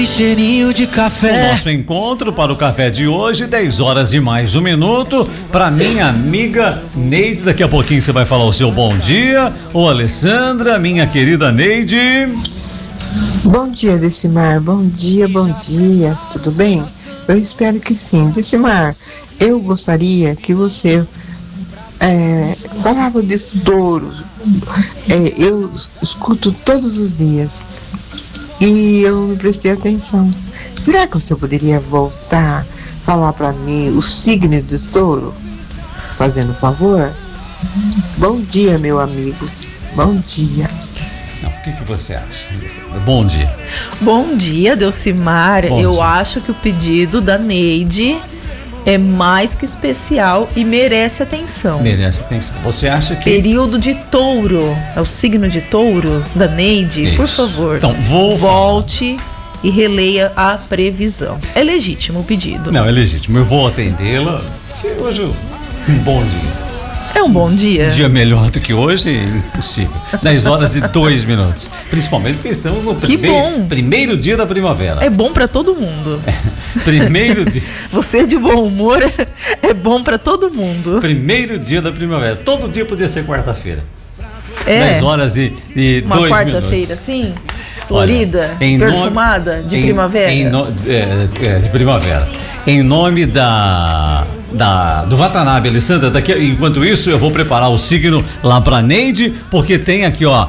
Cheirinho de café. O nosso encontro para o café de hoje, 10 horas e mais 1 minuto, para minha amiga Neide. Daqui a pouquinho você vai falar o seu bom dia. Ô Alessandra, minha querida Neide. Bom dia, Decimar. Bom dia. Tudo bem? Eu espero que sim. Decimar, eu gostaria que você falava de touros. Eu escuto todos os dias e eu não prestei atenção. Será que você poderia voltar a falar para mim o signo do touro? Fazendo favor? Bom dia, meu amigo. Bom dia. Não, o que você acha? Bom dia. Bom dia, Delcimar. Eu acho que o pedido da Neide é mais que especial e merece atenção. Merece atenção. Você acha que... Período de touro, é o signo de touro da Neide? Isso. Por favor, então, volte e releia a previsão. É legítimo o pedido. Não, é legítimo. Eu vou atendê-la, porque hoje um bom dia. É um bom dia. Um dia melhor do que hoje, impossível. 10 horas e 2 minutos. Principalmente porque estamos no primeiro dia da primavera. É bom pra todo mundo. Primeiro dia. Você de bom humor é bom pra todo mundo. Primeiro dia da primavera. Todo dia podia ser quarta-feira. É. 10 horas e 2 minutos. Uma quarta-feira, assim, florida, perfumada, de primavera. De primavera. Em nome do Watanabe, Alessandra, enquanto isso eu vou preparar o signo lá pra Neide, porque tem aqui, ó,